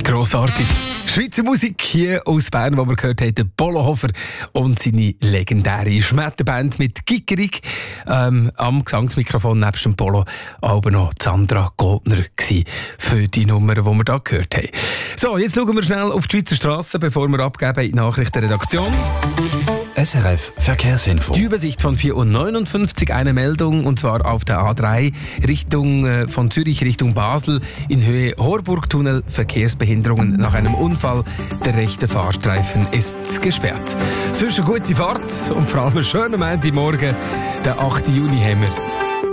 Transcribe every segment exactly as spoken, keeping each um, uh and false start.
Grossartig. Schweizer Musik hier aus Bern, wo wir gehört haben, der Polohofer und seine legendäre Schmetterband mit Gickerig. Ähm, am Gesangsmikrofon nebst dem Polo auch noch Sandra Goldner gsi für die Nummer, die wir hier gehört haben. So, jetzt schauen wir schnell auf die Schweizer Strasse, bevor wir abgeben in die Nachrichtenredaktion. S R F Verkehrsinfo. Die Übersicht von vier Uhr neunundfünfzig, eine Meldung, und zwar auf der A drei Richtung, äh, von Zürich Richtung Basel in Höhe Horburgtunnel. Verkehrsbehinderungen nach einem Unfall. Der rechte Fahrstreifen ist gesperrt. Sonst eine gute Fahrt und vor allem einen schönen Montagmorgen. Den achten Juni haben wir.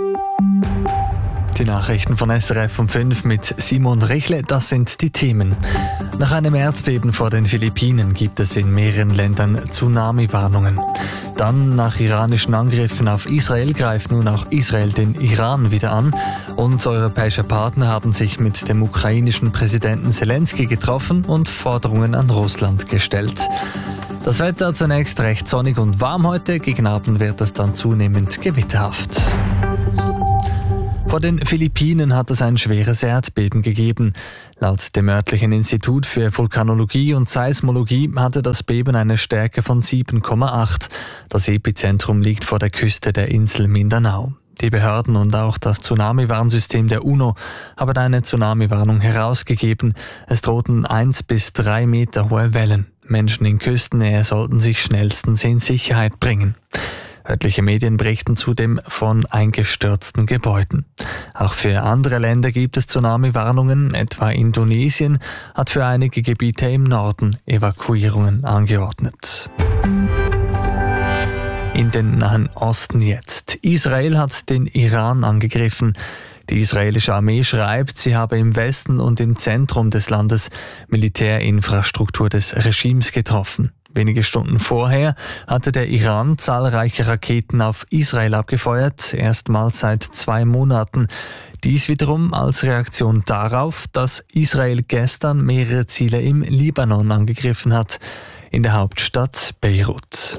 Die Nachrichten von S R F um fünf mit Simon Richle, das sind die Themen. Nach einem Erdbeben vor den Philippinen gibt es in mehreren Ländern Tsunami-Warnungen. Dann nach iranischen Angriffen auf Israel greift nun auch Israel den Iran wieder an. Und europäische Partner haben sich mit dem ukrainischen Präsidenten Zelensky getroffen und Forderungen an Russland gestellt. Das Wetter zunächst recht sonnig und warm heute, gegen Abend wird es dann zunehmend gewitterhaft. Vor den Philippinen hat es ein schweres Erdbeben gegeben. Laut dem örtlichen Institut für Vulkanologie und Seismologie hatte das Beben eine Stärke von sieben Komma acht. Das Epizentrum liegt vor der Küste der Insel Mindanao. Die Behörden und auch das Tsunami-Warnsystem der UNO haben eine Tsunami-Warnung herausgegeben. Es drohten eins bis drei Meter hohe Wellen. Menschen in Küstennähe sollten sich schnellstens in Sicherheit bringen. Örtliche Medien berichten zudem von eingestürzten Gebäuden. Auch für andere Länder gibt es Tsunami-Warnungen, etwa Indonesien hat für einige Gebiete im Norden Evakuierungen angeordnet. In den Nahen Osten jetzt. Israel hat den Iran angegriffen. Die israelische Armee schreibt, sie habe im Westen und im Zentrum des Landes Militärinfrastruktur des Regimes getroffen. Wenige Stunden vorher hatte der Iran zahlreiche Raketen auf Israel abgefeuert, erstmals seit zwei Monaten. Dies wiederum als Reaktion darauf, dass Israel gestern mehrere Ziele im Libanon angegriffen hat, in der Hauptstadt Beirut.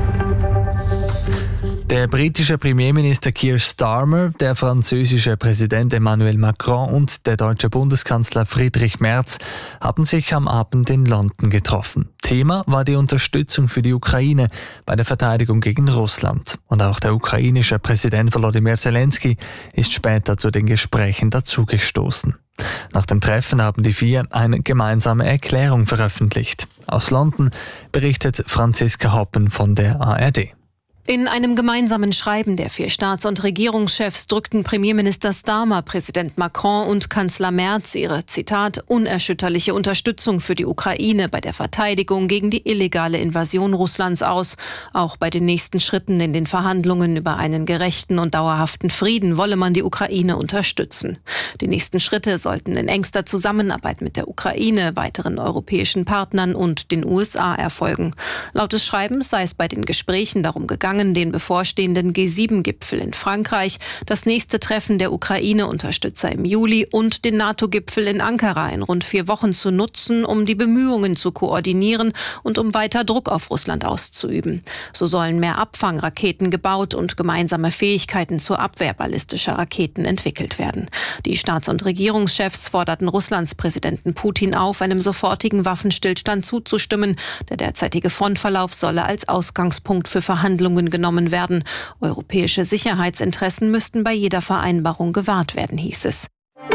Der britische Premierminister Keir Starmer, der französische Präsident Emmanuel Macron und der deutsche Bundeskanzler Friedrich Merz haben sich am Abend in London getroffen. Thema war die Unterstützung für die Ukraine bei der Verteidigung gegen Russland. Und auch der ukrainische Präsident Volodymyr Zelensky ist später zu den Gesprächen dazugestoßen. Nach dem Treffen haben die vier eine gemeinsame Erklärung veröffentlicht. Aus London berichtet Franziska Hoppen von der A R D. In einem gemeinsamen Schreiben der vier Staats- und Regierungschefs drückten Premierminister Starmer, Präsident Macron und Kanzler Merz ihre, Zitat, unerschütterliche Unterstützung für die Ukraine bei der Verteidigung gegen die illegale Invasion Russlands aus. Auch bei den nächsten Schritten in den Verhandlungen über einen gerechten und dauerhaften Frieden wolle man die Ukraine unterstützen. Die nächsten Schritte sollten in engster Zusammenarbeit mit der Ukraine, weiteren europäischen Partnern und den U S A erfolgen. Laut des Schreibens sei es bei den Gesprächen darum gegangen, den bevorstehenden G sieben Gipfel in Frankreich, das nächste Treffen der Ukraine-Unterstützer im Juli und den NATO-Gipfel in Ankara in rund vier Wochen zu nutzen, um die Bemühungen zu koordinieren und um weiter Druck auf Russland auszuüben. So sollen mehr Abfangraketen gebaut und gemeinsame Fähigkeiten zur Abwehr ballistischer Raketen entwickelt werden. Die Staats- und Regierungschefs forderten Russlands Präsidenten Putin auf, einem sofortigen Waffenstillstand zuzustimmen. Der derzeitige Frontverlauf solle als Ausgangspunkt für Verhandlungen genommen werden. Europäische Sicherheitsinteressen müssten bei jeder Vereinbarung gewahrt werden, hieß es.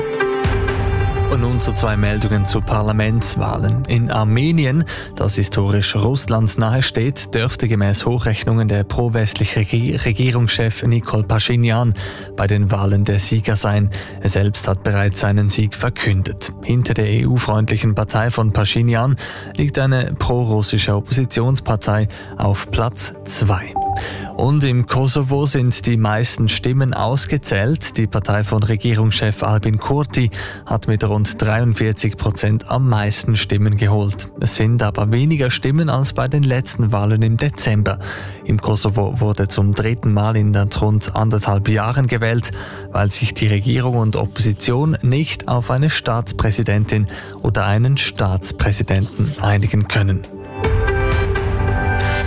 Und nun zu zwei Meldungen zu Parlamentswahlen. In Armenien, das historisch Russland nahe steht, dürfte gemäß Hochrechnungen der pro-westliche Regierungschef Nikol Paschinjan bei den Wahlen der Sieger sein. Er selbst hat bereits seinen Sieg verkündet. Hinter der E U-freundlichen Partei von Paschinjan liegt eine pro-russische Oppositionspartei auf Platz zwei. Und im Kosovo sind die meisten Stimmen ausgezählt. Die Partei von Regierungschef Albin Kurti hat mit rund dreiundvierzig Prozent am meisten Stimmen geholt. Es sind aber weniger Stimmen als bei den letzten Wahlen im Dezember. Im Kosovo wurde zum dritten Mal in rund anderthalb Jahren gewählt, weil sich die Regierung und Opposition nicht auf eine Staatspräsidentin oder einen Staatspräsidenten einigen können.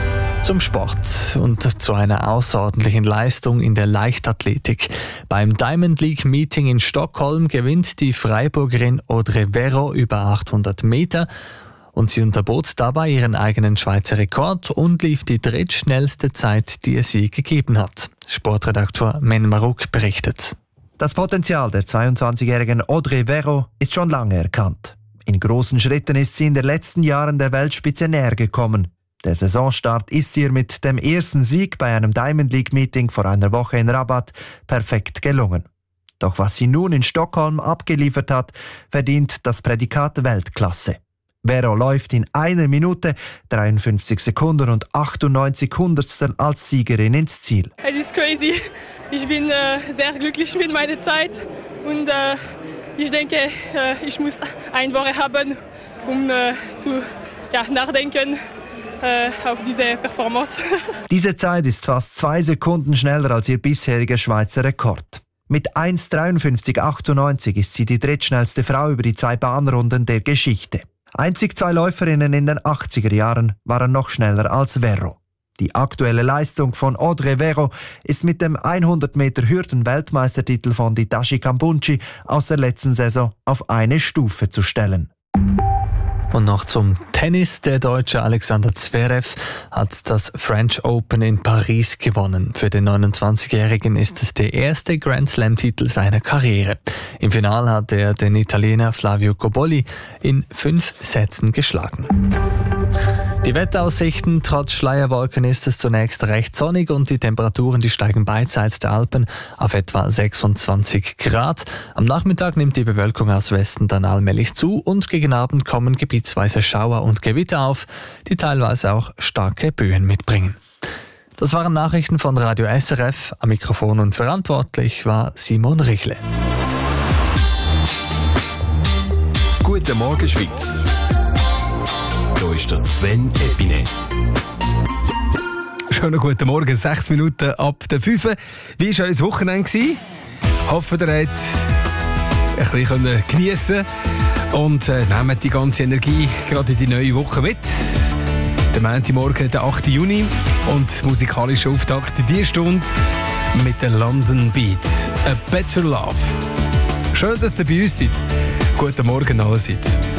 Zum Sport und zu einer außerordentlichen Leistung in der Leichtathletik. Beim Diamond League Meeting in Stockholm gewinnt die Freiburgerin Audrey Verro über achthundert Meter und sie unterbot dabei ihren eigenen Schweizer Rekord und lief die drittschnellste Zeit, die es je gegeben hat. Sportredaktor Men Marouk berichtet. Das Potenzial der zweiundzwanzigjährigen Audrey Verro ist schon lange erkannt. In großen Schritten ist sie in den letzten Jahren der Weltspitze näher gekommen. Der Saisonstart ist ihr mit dem ersten Sieg bei einem Diamond League Meeting vor einer Woche in Rabat perfekt gelungen. Doch was sie nun in Stockholm abgeliefert hat, verdient das Prädikat Weltklasse. Verro läuft in einer Minute, dreiundfünfzig Sekunden und achtundneunzig Hundertstel als Siegerin ins Ziel. Es ist crazy. Ich bin äh, sehr glücklich mit meiner Zeit und äh, ich denke, äh, ich muss eine Woche haben, um äh, zu ja, nachdenken äh, auf diese Performance. Diese Zeit ist fast zwei Sekunden schneller als ihr bisheriger Schweizer Rekord. Mit eins dreiundfünfzig achtundneunzig ist sie die drittschnellste Frau über die zwei Bahnrunden der Geschichte. Einzig zwei Läuferinnen in den achtziger Jahren waren noch schneller als Verro. Die aktuelle Leistung von Audrey Verro ist mit dem hundert Meter Hürden-Weltmeistertitel von Ditashi Kambundji aus der letzten Saison auf eine Stufe zu stellen. Und noch zum Tennis. Der Deutsche Alexander Zverev hat das French Open in Paris gewonnen. Für den neunundzwanzigjährigen ist es der erste Grand Slam-Titel seiner Karriere. Im Finale hat er den Italiener Flavio Cobolli in fünf Sätzen geschlagen. Die Wetteraussichten: Trotz Schleierwolken ist es zunächst recht sonnig und die Temperaturen die steigen beidseits der Alpen auf etwa sechsundzwanzig Grad. Am Nachmittag nimmt die Bewölkung aus Westen dann allmählich zu und gegen Abend kommen gebietsweise Schauer und Gewitter auf, die teilweise auch starke Böen mitbringen. Das waren Nachrichten von Radio S R F. Am Mikrofon und verantwortlich war Simon Richle. Guten Morgen, Schweiz. Hier ist der Sven Epine. Schönen guten Morgen, sechs Minuten ab der fünf. Wie war euer Wochenende? Ich hoffe, ihr habt ein bisschen geniessen und äh, nehmt die ganze Energie gerade in die neue Woche mit. Der Montagmorgen, der achte Juni und musikalischer Auftakt in dieser Stunde mit der London Beat. A Better Love. Schön, dass ihr bei uns seid. Guten Morgen allerseits.